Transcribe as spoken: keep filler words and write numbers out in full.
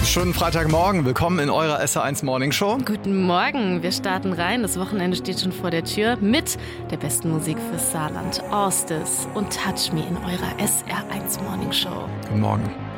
Schönen Freitagmorgen. Willkommen in eurer S R eins Morning Show. Guten Morgen. Wir starten rein. Das Wochenende steht schon vor der Tür mit der besten Musik fürs Saarland. Orstes und Touch Me in eurer S R eins Morning Show. Guten Morgen.